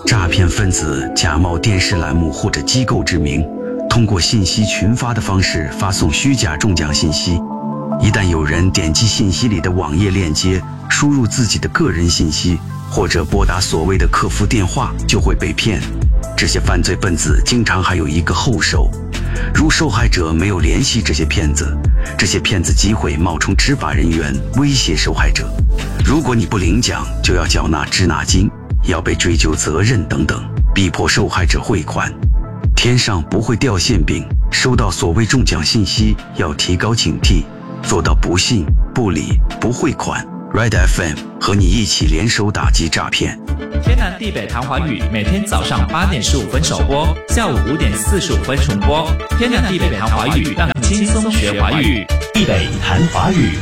诈骗分子假冒电视栏目或者机构之名，通过信息群发的方式发送虚假中奖信息。一旦有人点击信息里的网页链接，输入自己的个人信息，或者拨打所谓的客服电话，就会被骗。这些犯罪分子经常还有一个后手，如受害者没有联系这些骗子，这些骗子机会冒充执法人员威胁受害者，如果你不领奖，就要缴纳滞纳金，要被追究责任等等，逼迫受害者汇款。天上不会掉馅饼，收到所谓中奖信息要提高警惕，做到不信、不理、不汇款。Red FM 和你一起联手打击诈骗。 天南地北谈华语，每天早上8点15分首播，下午5点45分重播。天南地北谈华语，让你轻松学华语。 地北谈华语。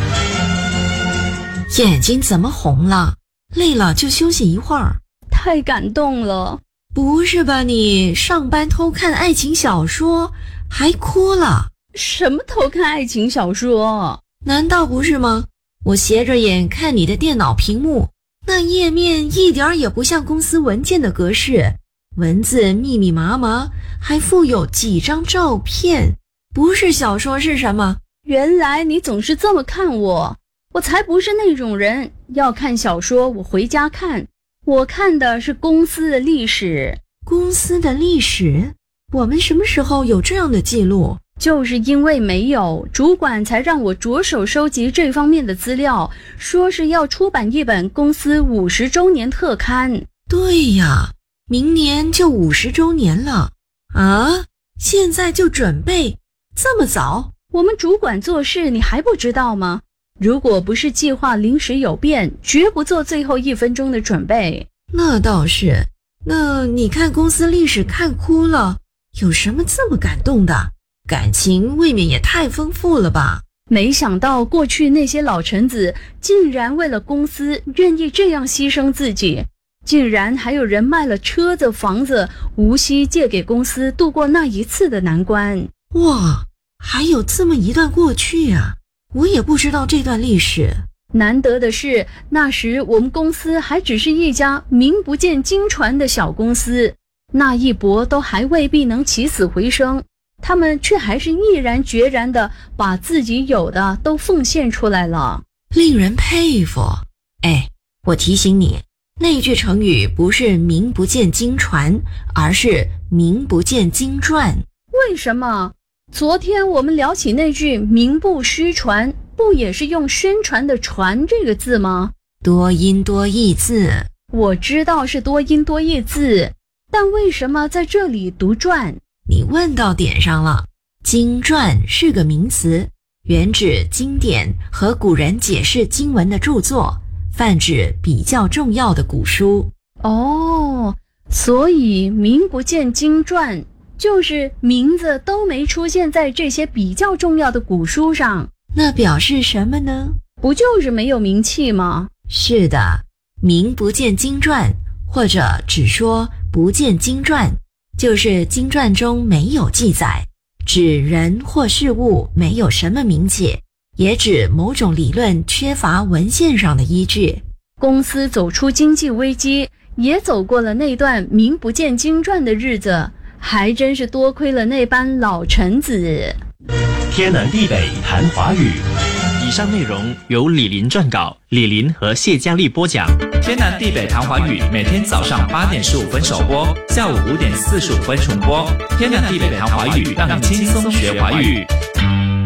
眼睛怎么红了？累了就休息一会儿。 太感动了。 不是吧你上班偷看爱情小说还哭了？ 什么偷看爱情小说？ 难道不是吗？我斜着眼看你的电脑屏幕，那页面一点也不像公司文件的格式，文字密密麻麻，还附有几张照片，不是小说是什么？ 原来你总是这么看我，我才不是那种人，要看小说我回家看，我看的是公司的历史。 公司的历史？我们什么时候有这样的记录？ 就是因为没有，主管才让我着手收集这方面的资料，说是要出版一本公司50周年特刊。 对呀，明年就50周年了啊！现在就准备，这么早？ 我们主管做事你还不知道吗？如果不是计划临时有变，绝不做最后1分钟的准备。 那倒是。那你看公司历史看哭了，有什么这么感动的？感情未免也太丰富了吧。 没想到过去那些老臣子竟然为了公司愿意这样牺牲自己，竟然还有人卖了车子房子，无息借给公司度过那一次的难关。 哇，还有这么一段过去啊，我也不知道这段历史。 难得的是，那时我们公司还只是一家名不见经传的小公司，那一搏都还未必能起死回生，他们却还是毅然决然地把自己有的都奉献出来了， 令人佩服。哎，我提醒你，那句成语不是名不见经传，而是名不见经传。 为什么？昨天我们聊起那句名不虚传，不也是用宣传的传这个字吗？ 多音多义字。 我知道是多音多义字，但为什么在这里读传？ 你问到点上了。经传是个名词，原指经典和古人解释经文的著作，泛指比较重要的古书。 哦，所以名不见经传就是名字都没出现在这些比较重要的古书上。 那表示什么呢？ 不就是没有名气吗？ 是的，名不见经传，或者只说不见经传，就是经传中没有记载，指人或事物没有什么名气，也指某种理论缺乏文献上的依据。 公司走出经济危机，也走过了那段名不见经传的日子，还真是多亏了那班老臣子。 天南地北谈华语。 以上内容由李林撰稿，李林和谢佳丽播讲。天南地北谈华语，每天早上8点15分首播，下午5点45分重播。天南地北谈华语，让你轻松学华语。